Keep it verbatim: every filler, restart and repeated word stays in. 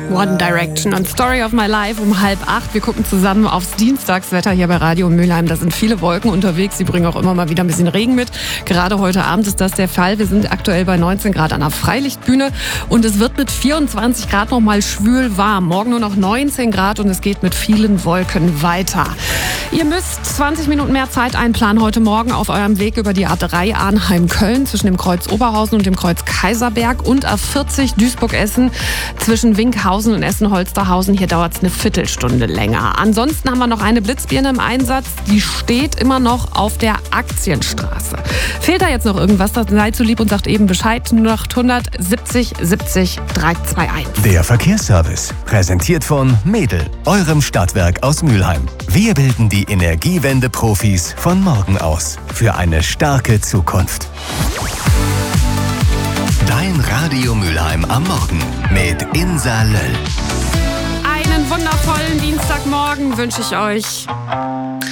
One Direction und Story of My Life um halb acht. Wir gucken zusammen aufs Dienstagswetter hier bei Radio Mülheim. Da sind viele Wolken unterwegs. Sie bringen auch immer mal wieder ein bisschen Regen mit. Gerade heute Abend ist das der Fall. Wir sind aktuell bei neunzehn Grad an der Freilichtbühne und es wird mit vierundzwanzig Grad noch mal schwül warm. Morgen nur noch neunzehn Grad und es geht mit vielen Wolken weiter. Ihr müsst zwanzig Minuten mehr Zeit einplanen heute Morgen auf eurem Weg über die A drei Arnheim-Köln zwischen dem Kreuz Oberhausen und dem Kreuz Kaiserberg und A vierzig Duisburg-Essen zwischen Winkhausen und Essen-Holsterhausen. Hier dauert es eine Viertelstunde länger. Ansonsten haben wir noch eine Blitzbirne im Einsatz. Die steht immer noch auf der Aktienstraße. Fehlt da jetzt noch irgendwas, dann seid so lieb und sagt eben Bescheid. null acht hundert siebzig siebzig dreihundertzweiundundzwanzig. Der Verkehrsservice, präsentiert von Medel, eurem Stadtwerk aus Mülheim. Wir bilden die Energiewende-Profis von morgen aus für eine starke Zukunft. Dein Radio Mülheim am Morgen mit Insa Löll. Einen wundervollen Dienstagmorgen wünsche ich euch.